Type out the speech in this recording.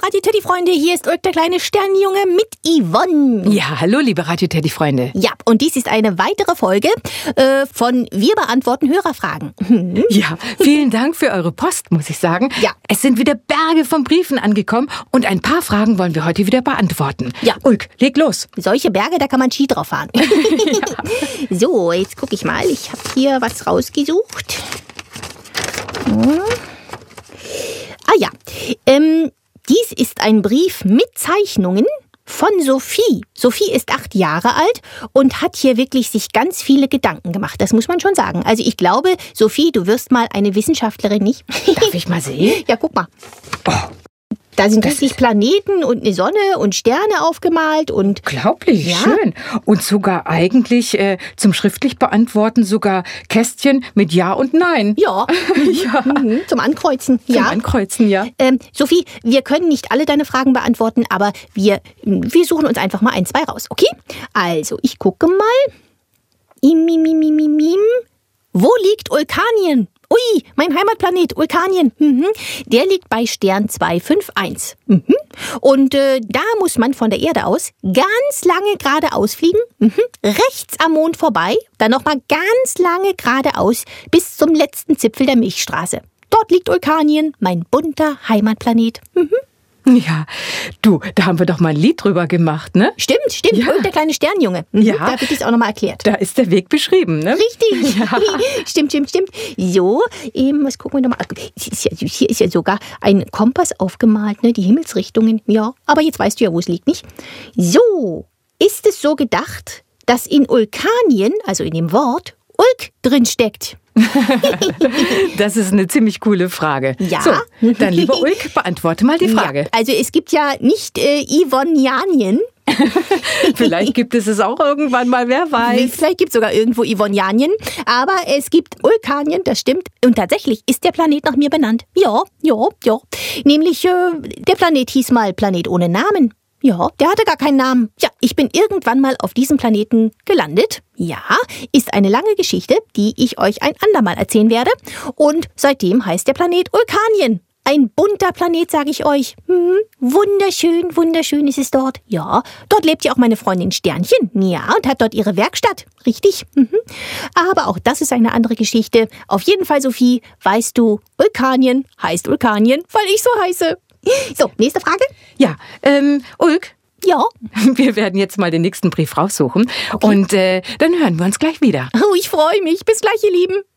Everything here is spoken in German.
Radio Teddy-Freunde, hier ist Ulk, der kleine Sternjunge mit Yvonne. Ja, hallo, liebe Radio Teddy-Freunde. Ja, und dies ist eine weitere Folge von Wir beantworten Hörerfragen. Ja, vielen Dank für eure Post, muss ich sagen. Ja. Es sind wieder Berge von Briefen angekommen und ein paar Fragen wollen wir heute wieder beantworten. Ja. Ulk, leg los. Solche Berge, da kann man Ski drauf fahren. So, jetzt gucke ich mal. Ich habe hier was rausgesucht. Ah ja, dies ist ein Brief mit Zeichnungen von Sophie. Sophie ist 8 Jahre alt und hat hier wirklich sich ganz viele Gedanken gemacht. Das muss man schon sagen. Also ich glaube, Sophie, du wirst mal eine Wissenschaftlerin, nicht? Darf ich mal sehen? Ja, guck mal. Da sind richtig Planeten und eine Sonne und Sterne aufgemalt und... Unglaublich, Ja. schön. Und sogar eigentlich zum schriftlich beantworten sogar Kästchen mit Ja und Nein. Ja, Ja. Zum Ankreuzen. Zum Ja. Ankreuzen, ja. Sophie, wir können nicht alle deine Fragen beantworten, aber wir suchen uns einfach mal 1, 2 raus, okay? Also, ich gucke mal. Wo liegt Ulkanien? Ui, mein Heimatplanet, Ulkanien. Der liegt bei Stern 251. Und da muss man von der Erde aus ganz lange geradeaus fliegen, rechts am Mond vorbei, dann nochmal ganz lange geradeaus bis zum letzten Zipfel der Milchstraße. Dort liegt Ulkanien, mein bunter Heimatplanet. Ja, du, da haben wir doch mal ein Lied drüber gemacht, ne? Stimmt. Ja. Und der kleine Sternjunge. Ja. Da wird es auch nochmal erklärt. Da ist der Weg beschrieben, ne? Richtig. Ja. Stimmt. So, was gucken wir nochmal. Hier ist ja sogar ein Kompass aufgemalt, ne? Die Himmelsrichtungen. Ja, aber jetzt weißt du ja, wo es liegt, nicht? So, ist es so gedacht, dass in Ulkanien, also in dem Wort, Ulk drin steckt? Das ist eine ziemlich coole Frage. Ja. So, dann lieber Ulk, beantworte mal die Frage. Ja, also es gibt ja nicht Yvonnianien. Vielleicht gibt es auch irgendwann mal, wer weiß. Vielleicht gibt es sogar irgendwo Yvonnianien, aber es gibt Ulkanien, das stimmt. Und tatsächlich ist der Planet nach mir benannt. Ja. Nämlich, der Planet hieß mal Planet ohne Namen. Ja, der hatte gar keinen Namen. Ja, ich bin irgendwann mal auf diesem Planeten gelandet. Ja, ist eine lange Geschichte, die ich euch ein andermal erzählen werde. Und seitdem heißt der Planet Ulkanien. Ein bunter Planet, sage ich euch. Wunderschön ist es dort. Ja, dort lebt ja auch meine Freundin Sternchen. Ja, und hat dort ihre Werkstatt. Richtig. Aber auch das ist eine andere Geschichte. Auf jeden Fall, Sophie, weißt du, Ulkanien heißt Ulkanien, weil ich so heiße. So, nächste Frage. Ja, Ulk, Ja. wir werden jetzt mal den nächsten Brief raussuchen. Und dann hören wir uns gleich wieder. Oh, ich freue mich. Bis gleich, ihr Lieben.